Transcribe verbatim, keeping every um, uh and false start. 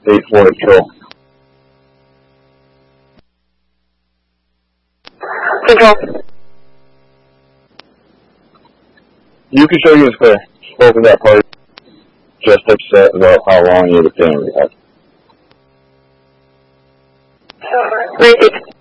eight four eight control. Control. You can show you is clear. Spoke with that party. Just upset about how long you have the family have. Repeat.